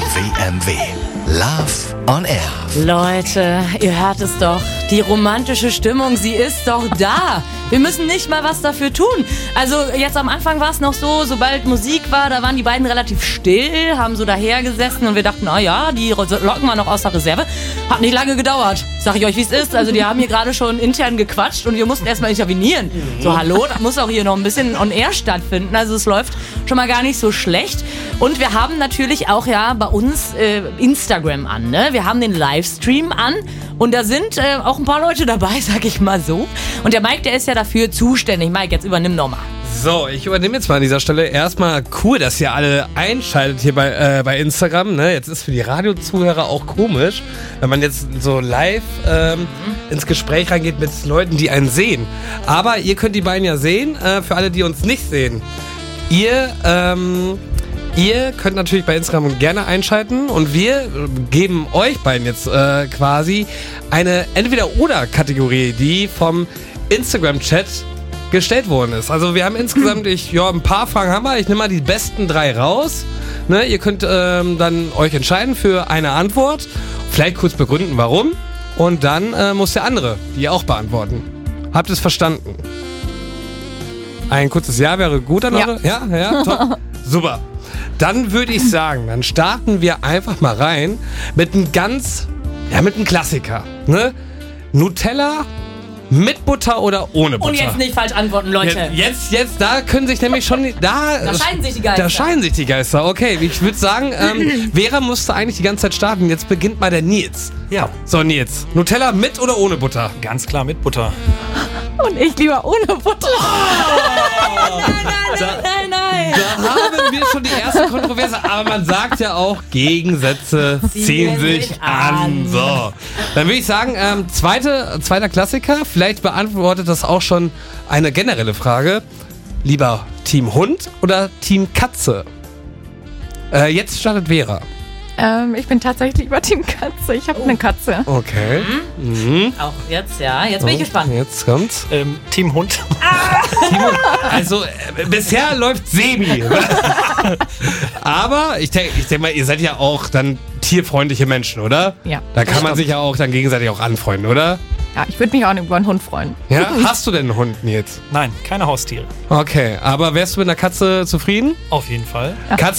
WMW. Love on Air. Leute, ihr hört es doch. Die romantische Stimmung, sie ist doch da. Wir müssen nicht mal was dafür tun. Also jetzt am Anfang war es noch so, sobald Musik war, da waren die beiden relativ still, haben so daher gesessen und wir dachten, die locken wir noch aus der Reserve. Hat nicht lange gedauert. Sag ich euch, wie es ist. Also die haben hier gerade schon intern gequatscht und wir mussten erstmal intervenieren. So, hallo, da muss auch hier noch ein bisschen on air stattfinden. Also es läuft schon mal gar nicht so schlecht. Und wir haben natürlich auch bei uns Instagram an, ne? Wir haben den Livestream an und da sind auch ein paar Leute dabei, sag ich mal so. Und der Mike, der ist ja dafür zuständig. Mike, jetzt übernimm nochmal. So, ich übernehme jetzt mal an dieser Stelle erstmal cool, dass ihr alle einschaltet hier bei Instagram. Ne? Jetzt ist für die Radiozuhörer auch komisch, wenn man jetzt so live ins Gespräch reingeht mit Leuten, die einen sehen. Aber ihr könnt die beiden ja sehen, für alle, die uns nicht sehen. Ihr könnt natürlich bei Instagram gerne einschalten und wir geben euch beiden jetzt quasi eine Entweder-Oder-Kategorie, die vom Instagram-Chat gestellt worden ist. Also wir haben insgesamt, ein paar Fragen haben wir. Ich nehme mal die besten 3 raus. Ne, ihr könnt dann euch entscheiden für eine Antwort. Vielleicht kurz begründen, warum. Und dann muss der andere die auch beantworten. Habt ihr es verstanden? Ein kurzes Ja wäre gut an eure? Ja, top. Super. Dann würde ich sagen, dann starten wir einfach mal rein mit einem mit einem Klassiker. Ne? Nutella mit Butter oder ohne Butter? Und jetzt nicht falsch antworten, Leute. Jetzt, da können sich nämlich schon... Da scheiden sich die Geister. Da scheiden sich die Geister, okay. Ich würde sagen, Vera musste eigentlich die ganze Zeit starten. Jetzt beginnt mal der Nils. Ja. So, Nils. Nutella mit oder ohne Butter? Ganz klar mit Butter. Und ich lieber ohne Butter. Nein. Da haben wir schon die erste Kontroverse. Aber man sagt ja auch, Gegensätze ziehen sich an. So. Dann würde ich sagen, zweiter Klassiker. Vielleicht beantwortet das auch schon eine generelle Frage. Lieber Team Hund oder Team Katze? Jetzt startet Vera. Ich bin tatsächlich über Team Katze. Ich habe eine Katze. Okay. Auch jetzt, Jetzt bin ich gespannt. Jetzt kommt's. Team Hund. Team Hund. Also, bisher läuft Semi. Aber ich denke mal, ihr seid ja auch dann tierfreundliche Menschen, oder? Ja. Da kann man sich ja auch dann gegenseitig auch anfreunden, oder? Ja, ich würde mich auch über einen Hund freuen. Ja? Hast du denn einen Hund, Nils? Nein, keine Haustiere. Okay, aber wärst du mit einer Katze zufrieden? Auf jeden Fall.